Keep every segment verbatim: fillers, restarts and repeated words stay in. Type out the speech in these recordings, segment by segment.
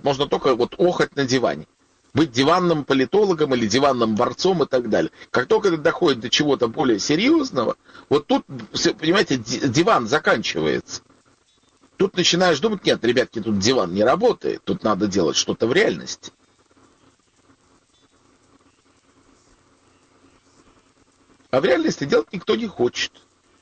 можно только вот охать на диване. Быть диванным политологом или диванным борцом и так далее. Как только это доходит до чего-то более серьезного, вот тут, понимаете, диван заканчивается. Тут начинаешь думать, нет, ребятки, тут диван не работает, тут надо делать что-то в реальности. А в реальности делать никто не хочет.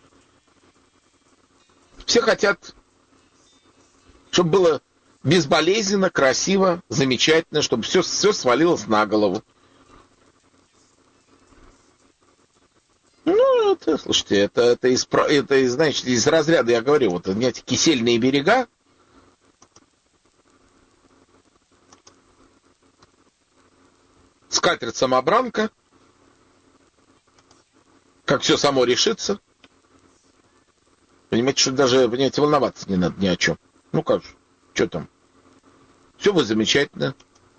Все хотят, чтобы было безболезненно, красиво, замечательно, чтобы все, все свалилось на голову. Ну, это, слушайте, это, это, из, это значит, из разряда, я говорю, вот, знаете, кисельные берега, скатерть-самобранка, как все само решится. Понимаете, что даже, понимаете, волноваться не надо ни о чем. Ну как же, что там? Все будет замечательно.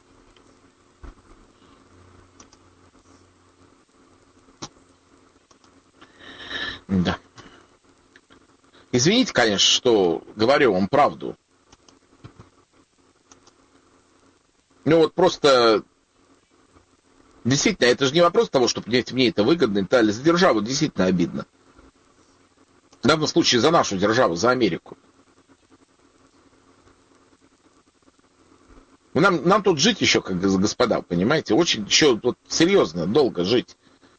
Да. Извините, конечно, что говорю вам правду. Ну вот просто... Действительно, это же не вопрос того, что, понимаете, мне это выгодно, и так далее. За державу действительно обидно. В данном случае за нашу державу, за Америку. Нам, нам тут жить еще, как господа, понимаете, очень еще вот, серьезно, долго жить.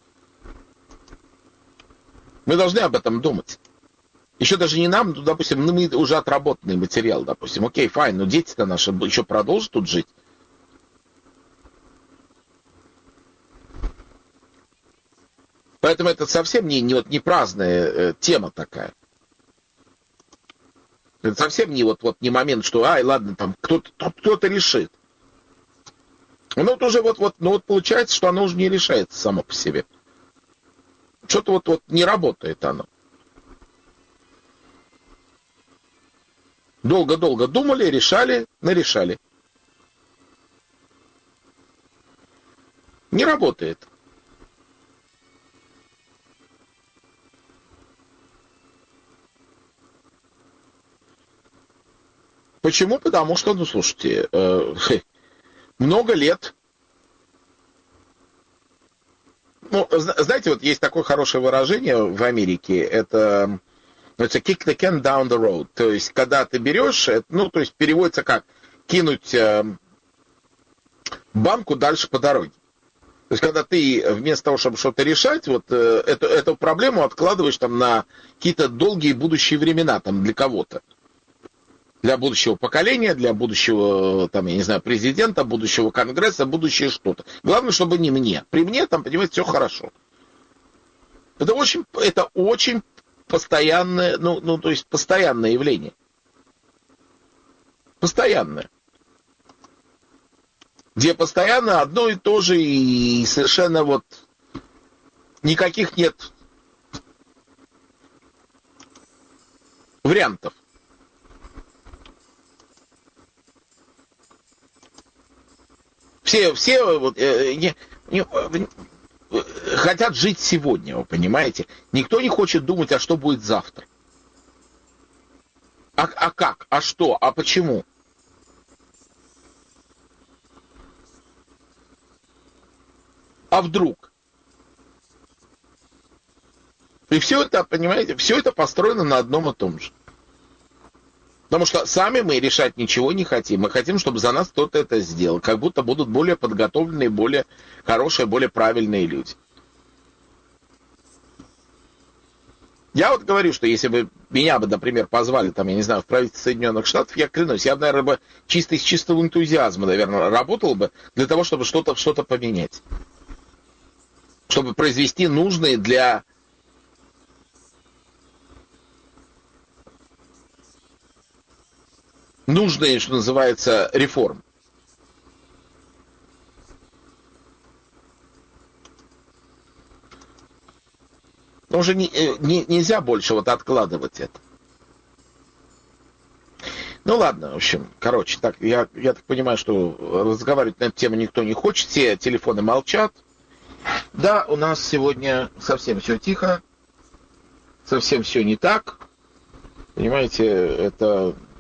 Мы должны об этом думать. Еще даже не нам, ну, допустим, ну, мы уже отработанный материал, допустим. Окей, файн, но дети-то наши еще продолжат тут жить. Поэтому это совсем не, не, вот, не праздная э, тема такая. Это совсем не, вот, вот, не момент, что, ай, ладно, там кто-то, кто-то решит. Ну вот уже вот, вот, ну, вот получается, что оно уже не решается само по себе. Что-то вот, вот не работает оно. Долго-долго думали, решали, нарешали. Не работает. Почему? Потому что, ну, слушайте, э, много лет. Ну, знаете, вот есть такое хорошее выражение в Америке, это, это kick the can down the road. То есть, когда ты берешь, ну, то есть, переводится как кинуть э, банку дальше по дороге. То есть, когда ты вместо того, чтобы что-то решать, вот э, эту, эту проблему откладываешь там на какие-то долгие будущие времена, там, для кого-то. Для будущего поколения, для будущего, там, я не знаю, президента, будущего конгресса, будущее что-то. Главное, чтобы не мне. При мне, там, понимаете, все хорошо. Это очень, это очень постоянное, ну, ну, то есть постоянное явление. Постоянное. Где постоянно одно и то же, и совершенно вот никаких нет вариантов. Все, все вот, э, не, не, э, хотят жить сегодня, вы понимаете? Никто не хочет думать, а что будет завтра. А, а как? А что? А почему? А вдруг? И все это, понимаете, все это построено на одном и том же. Потому что сами мы решать ничего не хотим. Мы хотим, чтобы за нас кто-то это сделал. Как будто будут более подготовленные, более хорошие, более правильные люди. Я вот говорю, что если бы меня бы, например, позвали, там, я не знаю, в правительство Соединенных Штатов, я клянусь, я, наверное, бы чисто из чистого энтузиазма, наверное, работал бы для того, чтобы что-то, что-то поменять. Чтобы произвести нужные для... нужные, что называется, реформы. Но уже не, не, нельзя больше вот откладывать это. Ну ладно, в общем, короче, так, я, я так понимаю, что разговаривать на эту тему никто не хочет, все телефоны молчат. Да, у нас сегодня совсем все тихо, совсем все не так. Понимаете, это...